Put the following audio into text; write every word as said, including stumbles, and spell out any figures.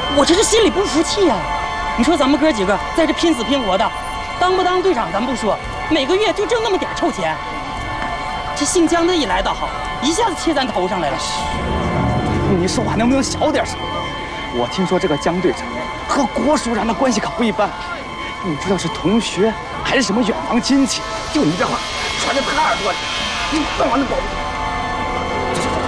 我这是心里不服气呀、啊！你说咱们哥几个在这拼死拼活的，当不当队长咱不说，每个月就挣那么点臭钱。这姓江的一来倒好，一下子切咱头上来了。 你说话能不能小点声？我听说这个江队长和郭署长的关系可不一般，不知道是同学还是什么远房亲戚。就你这话传到他耳朵里，你干嘛能保不住？